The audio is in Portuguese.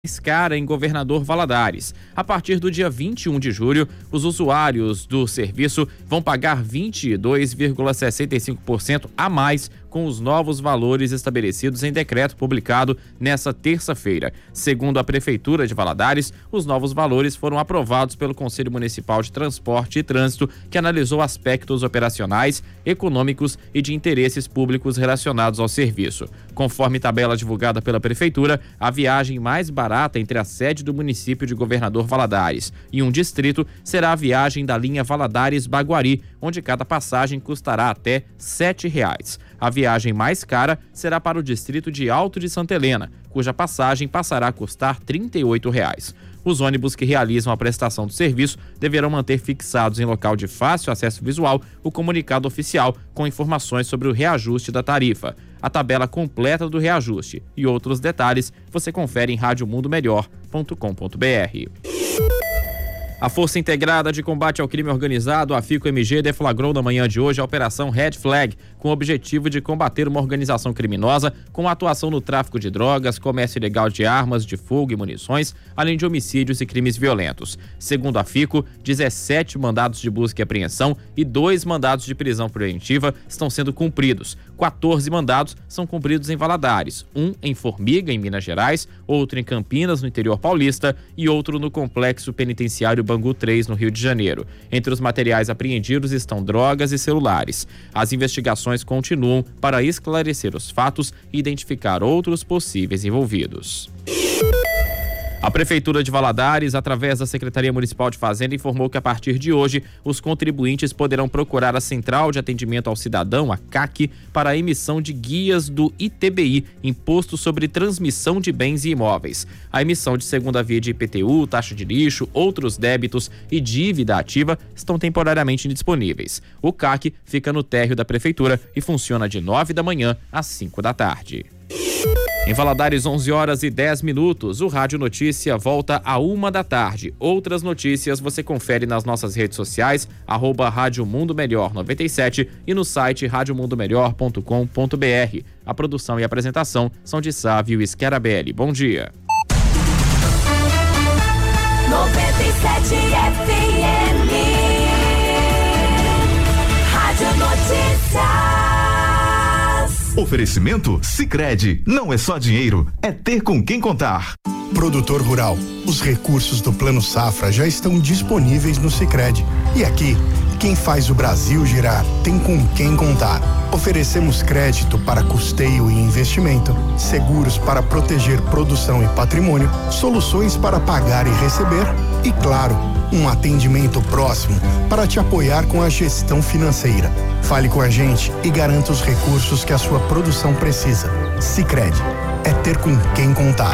cara em Governador Valadares. A partir do dia 21 de julho, os usuários do serviço vão pagar 22,65% a mais com os novos valores estabelecidos em decreto publicado nesta terça-feira. Segundo a Prefeitura de Valadares, os novos valores foram aprovados pelo Conselho Municipal de Transporte e Trânsito, que analisou aspectos operacionais, econômicos e de interesses públicos relacionados ao serviço. Conforme tabela divulgada pela Prefeitura, a viagem mais barata entre a sede do município de Governador Valadares e um distrito será a viagem da linha Valadares-Baguari, onde cada passagem custará até R$ 7,00. A viagem mais cara será para o distrito de Alto de Santa Helena, cuja passagem passará a custar R$ 38,00. Os ônibus que realizam a prestação do serviço deverão manter fixados em local de fácil acesso visual o comunicado oficial com informações sobre o reajuste da tarifa. A tabela completa do reajuste e outros detalhes você confere em radiomundomelhor.com.br. A Força Integrada de Combate ao Crime Organizado, a FICO-MG, deflagrou na manhã de hoje a Operação Red Flag, com o objetivo de combater uma organização criminosa com atuação no tráfico de drogas, comércio ilegal de armas de fogo e munições, além de homicídios e crimes violentos. Segundo a FICO, 17 mandados de busca e apreensão e 2 mandados de prisão preventiva estão sendo cumpridos. 14 mandados são cumpridos em Valadares, um em Formiga, em Minas Gerais, outro em Campinas, no interior paulista, e outro no Complexo Penitenciário Bangu 3, no Rio de Janeiro. Entre os materiais apreendidos estão drogas e celulares. As investigações continuam para esclarecer os fatos e identificar outros possíveis envolvidos. A Prefeitura de Valadares, através da Secretaria Municipal de Fazenda, informou que a partir de hoje, os contribuintes poderão procurar a Central de Atendimento ao Cidadão, a CAC, para a emissão de guias do ITBI, Imposto sobre Transmissão de Bens e Imóveis. A emissão de segunda via de IPTU, taxa de lixo, outros débitos e dívida ativa estão temporariamente disponíveis. O CAC fica no térreo da Prefeitura e funciona de 9 da manhã às 5 da tarde. Em Valadares, 11h10, o Rádio Notícia volta à 1 da tarde. Outras notícias você confere nas nossas redes sociais, @Rádio Mundo Melhor 97 e no site radiomundomelhor.com.br. A produção e apresentação são de Sávio Scarabelli. Bom dia. 97 FM, Rádio Notícia. Oferecimento Sicredi. Não é só dinheiro, é ter com quem contar. Produtor rural, os recursos do Plano Safra já estão disponíveis no Sicredi. E aqui, quem faz o Brasil girar tem com quem contar. Oferecemos crédito para custeio e investimento, seguros para proteger produção e patrimônio, soluções para pagar e receber e, claro, um atendimento próximo para te apoiar com a gestão financeira. Fale com a gente e garanta os recursos que a sua produção precisa. Sicredi, é ter com quem contar.